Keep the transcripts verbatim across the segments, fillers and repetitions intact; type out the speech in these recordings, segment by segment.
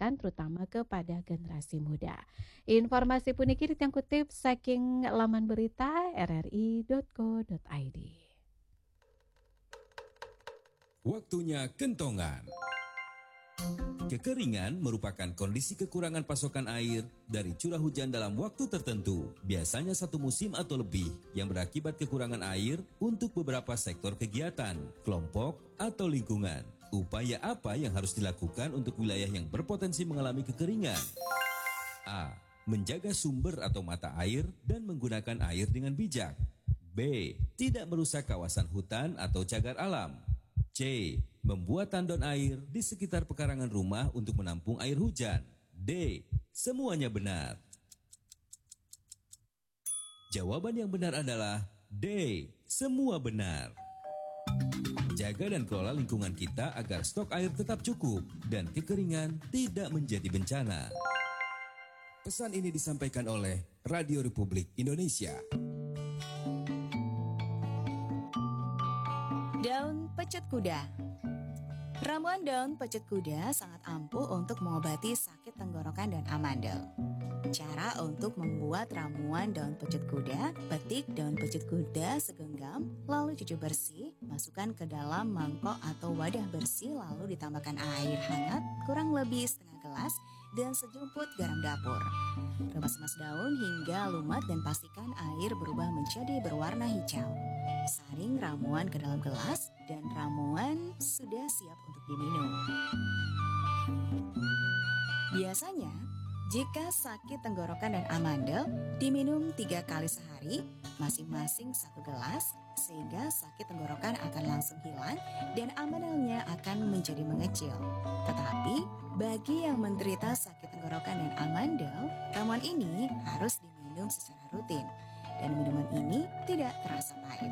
disampaikan terutama kepada generasi muda. Informasi punika yang kutip saking laman berita r r i titik co titik i d. Waktunya kentongan. Kekeringan merupakan kondisi kekurangan pasokan air dari curah hujan dalam waktu tertentu, biasanya satu musim atau lebih, yang berakibat kekurangan air untuk beberapa sektor kegiatan, kelompok, atau lingkungan. Upaya apa yang harus dilakukan untuk wilayah yang berpotensi mengalami kekeringan? A. Menjaga sumber atau mata air dan menggunakan air dengan bijak. B. Tidak merusak kawasan hutan atau cagar alam. C. Membuat tandon air di sekitar pekarangan rumah untuk menampung air hujan. D. Semuanya benar. Jawaban yang benar adalah D. Semua benar. Jaga dan kelola lingkungan kita agar stok air tetap cukup dan kekeringan tidak menjadi bencana. Pesan ini disampaikan oleh Radio Republik Indonesia. Daun pecut kuda. Ramuan daun pecut kuda sangat ampuh untuk mengobati sakit tenggorokan dan amandel. Cara untuk membuat ramuan daun pecut kuda: petik daun pecut kuda segenggam, lalu cuci bersih, masukkan ke dalam mangkok atau wadah bersih, lalu ditambahkan air hangat kurang lebih setengah gelas dan sejumput garam dapur. Remas-remas daun hingga lumat dan pastikan air berubah menjadi berwarna hijau. Saring ramuan ke dalam gelas dan ramuan sudah siap untuk diminum. Biasanya, jika sakit tenggorokan dan amandel, diminum tiga kali sehari, masing-masing satu gelas, sehingga sakit tenggorokan akan langsung hilang dan amandelnya akan menjadi mengecil. Tetapi, bagi yang menderita sakit tenggorokan dan amandel, ramuan ini harus diminum secara rutin. Dan minuman ini tidak terasa pahit.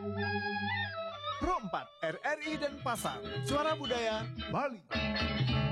Pro empat R R I dan Pasar, Suara Budaya Bali.